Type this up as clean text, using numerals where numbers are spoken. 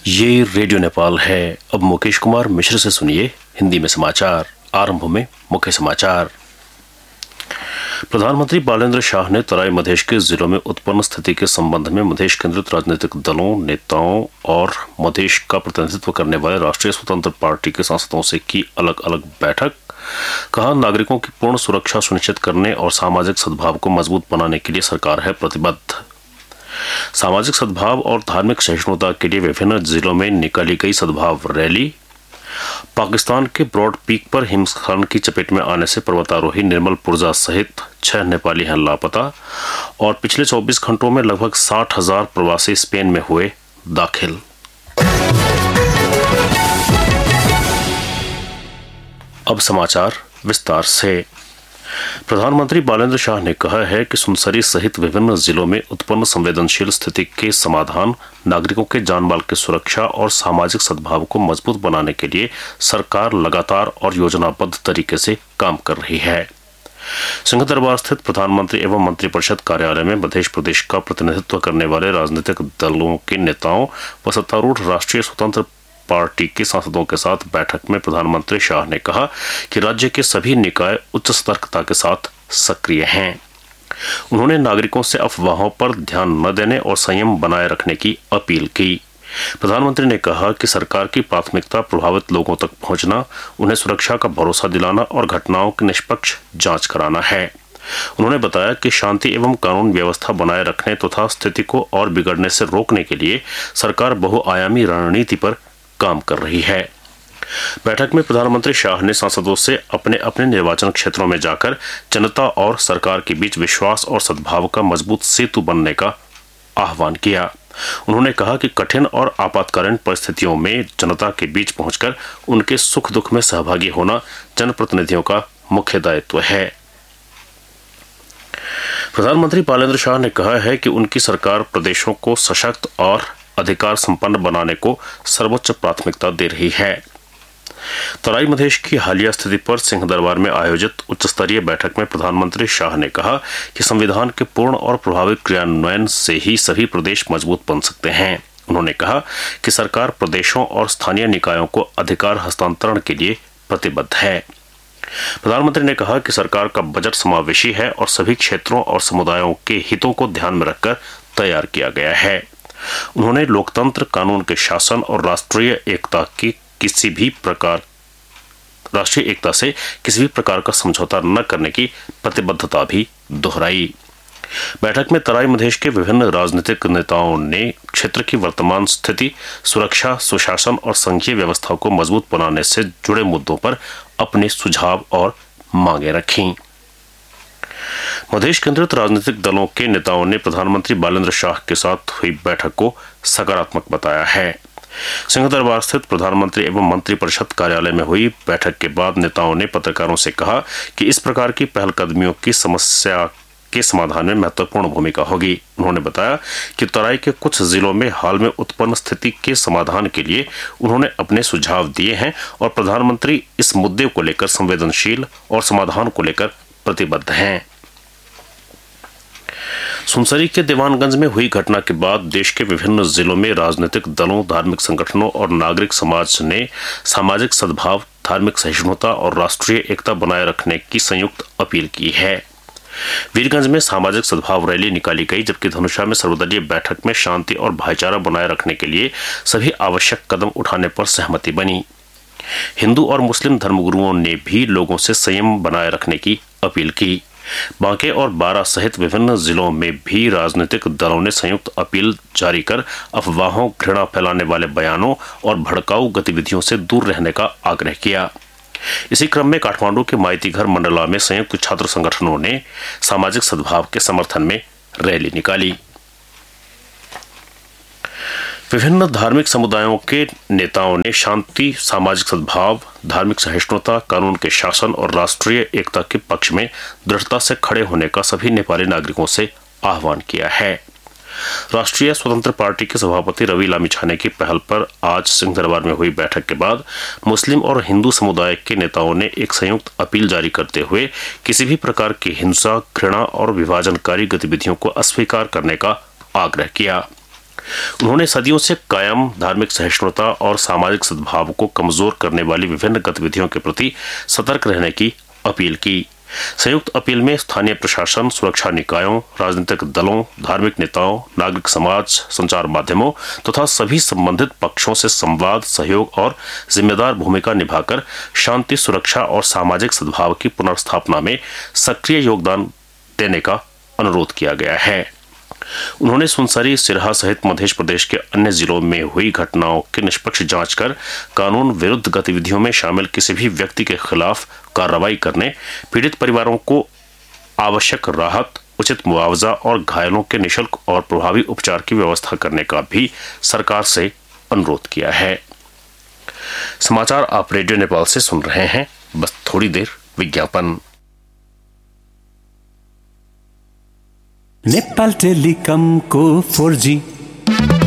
ये रेडियो नेपाल है। अब मुकेश कुमार मिश्र से सुनिए हिंदी में समाचार। आरंभ में मुख्य समाचार। प्रधानमंत्री बालेंद्र शाह ने तराई मधेश के जिलों में उत्पन्न स्थिति के संबंध में मधेश केंद्रित राजनीतिक दलों, नेताओं और मधेश का प्रतिनिधित्व करने वाले राष्ट्रीय स्वतंत्र पार्टी के सांसदों से की अलग अलग बैठक। कहा, नागरिकों की पूर्ण सुरक्षा सुनिश्चित करने और सामाजिक सद्भाव को मजबूत बनाने के लिए सरकार है प्रतिबद्ध। सामाजिक सद्भाव और धार्मिक सहिष्णुता के लिए विभिन्न जिलों में निकाली गई सद्भाव रैली। पाकिस्तान के ब्रॉड पीक पर हिमस्खलन की चपेट में आने से पर्वतारोही निर्मल पुर्जा सहित 6 नेपाली हैं लापता। और पिछले 24 घंटों में लगभग 60,000 प्रवासी स्पेन में हुए दाखिल। अब समाचार विस्तार से। प्रधानमंत्री बालेंद्र शाह ने कहा है कि सुनसरी सहित विभिन्न जिलों में उत्पन्न संवेदनशील स्थिति के समाधान, नागरिकों के जानमाल की सुरक्षा और सामाजिक सद्भाव को मजबूत बनाने के लिए सरकार लगातार और योजनाबद्ध तरीके से काम कर रही है। सिंहदरबार स्थित प्रधानमंत्री एवं मंत्रिपरिषद कार्यालय में मध्य प्रदेश का प्रतिनिधित्व करने वाले राजनीतिक दलों के नेताओं व सत्तारूढ़ राष्ट्रीय स्वतंत्र पार्टी के सांसदों के साथ बैठक में प्रधानमंत्री शाह ने कहा कि राज्य के सभी निकाय उच्च सतर्कता के साथ सक्रिय हैं। उन्होंने नागरिकों से अफवाहों पर ध्यान न देने और संयम बनाए रखने की अपील की। प्रधानमंत्री ने कहा कि सरकार की प्राथमिकता प्रभावित लोगों तक पहुंचना, उन्हें सुरक्षा का भरोसा दिलाना और घटनाओं की निष्पक्ष जांच कराना है। उन्होंने बताया कि शांति एवं कानून व्यवस्था बनाए रखने तथा स्थिति को और बिगड़ने से रोकने के लिए सरकार बहुआयामी रणनीति पर काम कर रही है। बैठक में प्रधानमंत्री शाह ने सांसदों से अपने अपने निर्वाचन क्षेत्रों में जाकर जनता और सरकार के बीच विश्वास और सद्भाव का मजबूत सेतु बनने का आह्वान किया। उन्होंने कहा कि कठिन और आपातकालीन परिस्थितियों में जनता के बीच पहुंचकर उनके सुख दुख में सहभागी होना जनप्रतिनिधियों का मुख्य दायित्व है। प्रधानमंत्री बालेंद्र शाह ने कहा है कि उनकी सरकार प्रदेशों को सशक्त और अधिकार संपन्न बनाने को सर्वोच्च प्राथमिकता दे रही है। तराई मधेश की हालिया स्थिति पर सिंहदरबार में आयोजित उच्च स्तरीय बैठक में प्रधानमंत्री शाह ने कहा कि संविधान के पूर्ण और प्रभावी क्रियान्वयन से ही सभी प्रदेश मजबूत बन सकते हैं। उन्होंने कहा कि सरकार प्रदेशों और स्थानीय निकायों को अधिकार हस्तांतरण के लिए प्रतिबद्ध है। प्रधानमंत्री ने कहा कि सरकार का बजट समावेशी है और सभी क्षेत्रों और समुदायों के हितों को ध्यान में रखकर तैयार किया गया है। उन्होंने लोकतंत्र, कानून के शासन और राष्ट्रीय एकता से किसी भी प्रकार का समझौता न करने की प्रतिबद्धता भी दोहराई। बैठक में तराई मधेश के विभिन्न राजनीतिक नेताओं ने क्षेत्र की वर्तमान स्थिति, सुरक्षा, सुशासन और संघीय व्यवस्था को मजबूत बनाने से जुड़े मुद्दों पर अपने सुझाव और मांगे रखीं। मधेश केंद्रित राजनीतिक दलों के नेताओं ने प्रधानमंत्री बालेंद्र शाह के साथ हुई बैठक को सकारात्मक बताया है। सिंहदरबार स्थित प्रधानमंत्री एवं मंत्रिपरिषद कार्यालय में हुई बैठक के बाद नेताओं ने पत्रकारों से कहा कि इस प्रकार की पहलकदमियों की समस्या के समाधान में महत्वपूर्ण भूमिका होगी। उन्होंने बताया कि तराई के कुछ जिलों में हाल में उत्पन्न स्थिति के समाधान के लिए उन्होंने अपने सुझाव दिए हैं और प्रधानमंत्री इस मुद्दे को लेकर संवेदनशील और समाधान को लेकर प्रतिबद्ध हैं। सुनसरी के दीवानगंज में हुई घटना के बाद देश के विभिन्न जिलों में राजनीतिक दलों, धार्मिक संगठनों और नागरिक समाज ने सामाजिक सद्भाव, धार्मिक सहिष्णुता और राष्ट्रीय एकता बनाए रखने की संयुक्त अपील की है। वीरगंज में सामाजिक सद्भाव रैली निकाली गई, जबकि धनुषा में सर्वदलीय बैठक में शांति और भाईचारा बनाए रखने के लिए सभी आवश्यक कदम उठाने पर सहमति बनी। हिंदू और मुस्लिम धर्मगुरुओं ने भी लोगों से संयम बनाए रखने की अपील की। बांके और बारा सहित विभिन्न जिलों में भी राजनीतिक दलों ने संयुक्त अपील जारी कर अफवाहों, घृणा फैलाने वाले बयानों और भड़काऊ गतिविधियों से दूर रहने का आग्रह किया। इसी क्रम में काठमांडू के माइतीघर मंडला में संयुक्त छात्र संगठनों ने सामाजिक सद्भाव के समर्थन में रैली निकाली। विभिन्न धार्मिक समुदायों के नेताओं ने शांति, सामाजिक सद्भाव, धार्मिक सहिष्णुता, कानून के शासन और राष्ट्रीय एकता के पक्ष में दृढ़ता से खड़े होने का सभी नेपाली नागरिकों से आह्वान किया है। राष्ट्रीय स्वतंत्र पार्टी के सभापति रवि लामिछाने की पहल पर आज सिंहदरबार में हुई बैठक के बाद मुस्लिम और हिंदू समुदाय के नेताओं ने एक संयुक्त अपील जारी करते हुए किसी भी प्रकार की हिंसा, घृणा और विभाजनकारी गतिविधियों को अस्वीकार करने का आग्रह किया। उन्होंने सदियों से कायम धार्मिक सहिष्णुता और सामाजिक सद्भाव को कमजोर करने वाली विभिन्न गतिविधियों के प्रति सतर्क रहने की अपील की। संयुक्त अपील में स्थानीय प्रशासन, सुरक्षा निकायों, राजनीतिक दलों, धार्मिक नेताओं, नागरिक समाज, संचार माध्यमों तथा सभी संबंधित पक्षों से संवाद, सहयोग और जिम्मेदार भूमिका निभाकर शांति, सुरक्षा और सामाजिक सद्भाव की पुनर्स्थापना में सक्रिय योगदान देने का अनुरोध किया गया है। उन्होंने सुनसरी, सिरहा सहित मध्य प्रदेश के अन्य जिलों में हुई घटनाओं की निष्पक्ष जांच कर कानून विरुद्ध गतिविधियों में शामिल किसी भी व्यक्ति के खिलाफ कार्रवाई करने, पीड़ित परिवारों को आवश्यक राहत, उचित मुआवजा और घायलों के निःशुल्क और प्रभावी उपचार की व्यवस्था करने का भी सरकार से अनुरोध किया है। समाचार आप रेडियो नेपाल से सुन रहे हैं। बस थोड़ी देर विज्ञापन। नेपाल टेलिकमको 4G